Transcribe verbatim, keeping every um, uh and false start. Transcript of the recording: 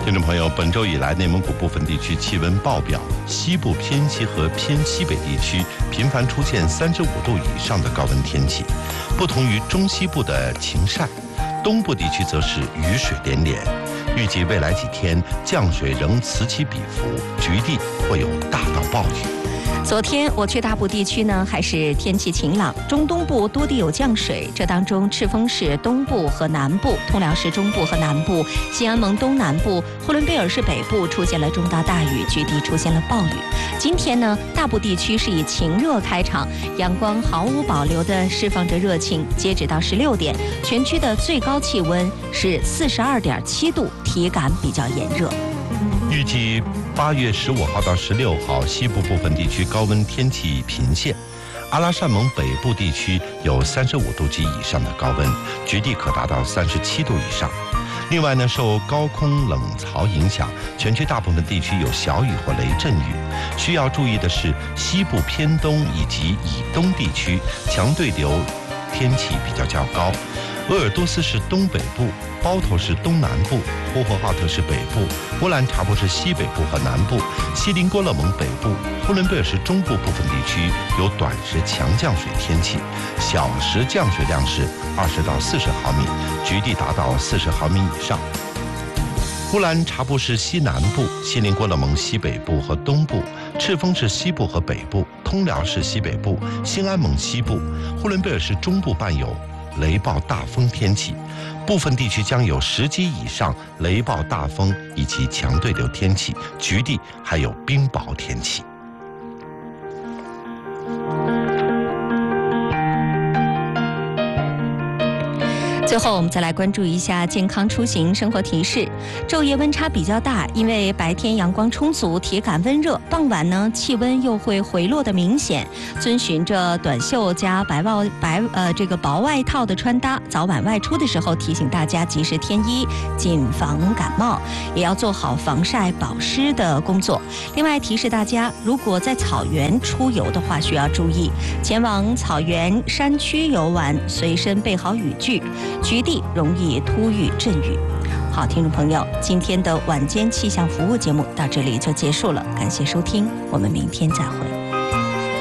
听众朋友，本周以来，内蒙古部分地区气温爆表，西部偏西和偏西北地区频繁出现三十五度以上的高温天气。不同于中西部的晴晒，东部地区则是雨水连连。预计未来几天降水仍此起彼伏，局地会有大到暴雨。 昨天我去大部地区呢，还是天气晴朗，中东部多地有降水。这当中，赤峰市东部和南部、通辽市中部和南部、西安盟东南部、呼伦贝尔市北部出现了中到大雨，局地出现了暴雨。今天呢，大部地区是以晴热开场，阳光毫无保留地释放着热情。截止到十六点，全区的最高气温是四十二点七度，体感比较炎热。 预计八月十五号到十六号，西部部分地区高温天气频现，阿拉善盟北部地区有三十五度及以上的高温，局地可达到三十七度以上。另外呢，受高空冷槽影响，全区大部分地区有小雨或雷阵雨。需要注意的是，西部偏东以及以东地区强对流天气比较较高。鄂尔多斯市东北部、包头市东南部、呼和浩特市北部、乌兰察布市西北部和南部、锡林郭勒盟北部、呼伦贝尔市中部部分地区有短时强降水天气，小时降水量是二十到四十毫米，局地达到四十毫米以上。乌兰察布市西南部、锡林郭勒盟西北部和东部、赤峰市西部和北部、通辽市西北部、兴安盟西部、呼伦贝尔市中部伴有雷暴大风天气，部分地区将有十级以上雷暴大风以及强对流天气，局地还有冰雹天气。 最后我们再来关注一下健康出行生活提示。昼夜温差比较大，因为白天阳光充足，体感温热，傍晚呢气温又会回落的明显。遵循着短袖加白外白呃这个薄外套的穿搭，早晚外出的时候提醒大家及时添衣，谨防感冒，也要做好防晒保湿的工作。另外提示大家，如果在草原出游的话，需要注意前往草原山区游玩，随身备好雨具。局地容易突遇阵雨。好，听众朋友，今天的晚间气象服务节目到这里就结束了，感谢收听，我们明天再会。